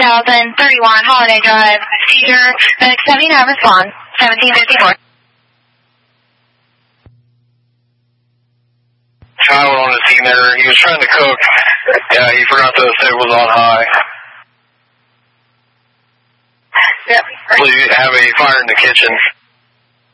3031 Holiday Drive, Cedar, medic 79, respond, 1754. Child on the scene there. He was trying to cook. Yeah, he forgot the stove was on high. Yep. Please have a fire in the kitchen.